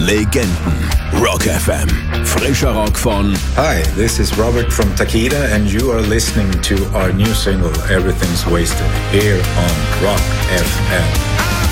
Legenden. Rock FM. Frischer Rock von... Hi, this is Robert from Takeda and you are listening to our new single Everything's Wasted here on Rock FM.